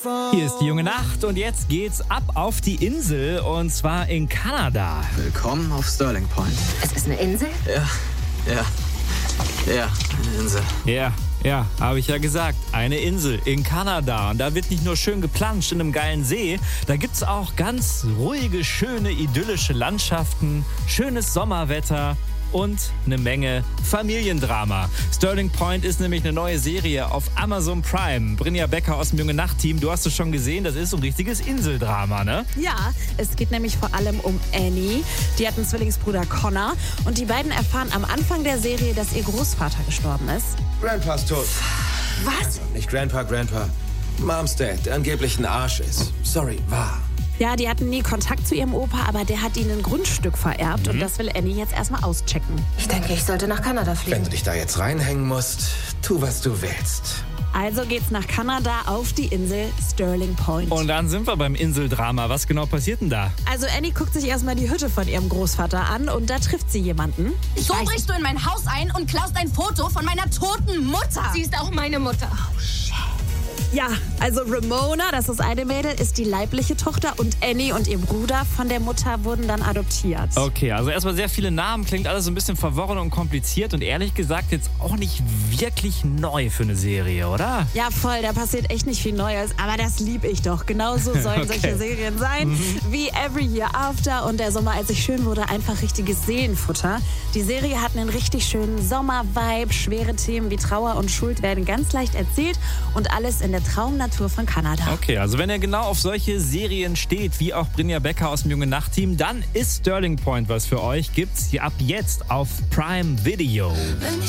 Hier ist die junge Nacht und jetzt geht's ab auf die Insel und zwar in Kanada. Willkommen auf Sterling Point. Es ist eine Insel? Ja, eine Insel. Ja, habe ich ja gesagt. Eine Insel in Kanada. Und da wird nicht nur schön geplanscht in einem geilen See, da gibt's auch ganz ruhige, schöne, idyllische Landschaften, schönes Sommerwetter und eine Menge Familiendrama. Sterling Point ist nämlich eine neue Serie auf Amazon Prime. Brinja Becker aus dem Junge-Nacht-Team, du hast es schon gesehen, das ist so ein richtiges Inseldrama, ne? Ja, es geht nämlich vor allem um Annie. Die hat einen Zwillingsbruder Connor und die beiden erfahren am Anfang der Serie, dass ihr Großvater gestorben ist. Grandpa ist tot. Was? Nicht Grandpa. Moms Dad, der angeblich ein Arsch ist. Sorry, wahr. Ja, die hatten nie Kontakt zu ihrem Opa, aber der hat ihnen ein Grundstück vererbt und das will Annie jetzt erstmal auschecken. Ich denke, ich sollte nach Kanada Wenn fliegen. du dich da jetzt reinhängen musst, tu, was du willst. Also geht's nach Kanada auf die Insel Sterling Point. Und dann sind wir beim Inseldrama. Was genau passiert denn da? Also Annie guckt sich erstmal die Hütte von ihrem Großvater an und da trifft sie jemanden. So brichst du in mein Haus ein und klaust ein Foto von meiner toten Mutter. Sie ist auch meine Mutter. Ja, also Ramona, das ist eine Mädel, ist die leibliche Tochter und Annie und ihr Bruder von der Mutter wurden dann adoptiert. Okay, also erstmal sehr viele Namen, klingt alles so ein bisschen verworren und kompliziert und ehrlich gesagt jetzt auch nicht wirklich neu für eine Serie, oder? Ja, voll, da passiert echt nicht viel Neues, aber das liebe ich doch. Genauso sollen solche Serien sein, wie Every Year After und Der Sommer, als ich schön wurde, einfach richtiges Seelenfutter. Die Serie hat einen richtig schönen Sommer-Vibe, schwere Themen wie Trauer und Schuld werden ganz leicht erzählt und alles in der Traumnatur von Kanada. Okay, also wenn ihr genau auf solche Serien steht, wie auch Brinja Becker aus dem Junge-Nacht-Team, dann ist Sterling Point was für euch. Gibt's hier ab jetzt auf Prime Video.